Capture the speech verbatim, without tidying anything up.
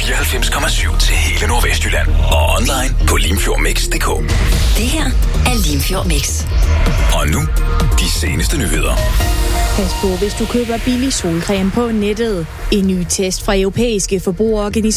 fireoghalvfems komma syv til hele Nordvestjylland. Og online på limfjordmix punktum d k. Det her er Limfjord Mix. Og nu, de seneste nyheder. Pas på, hvis du køber billig solcreme på nettet. En ny test fra europæiske forbrugerorganisationer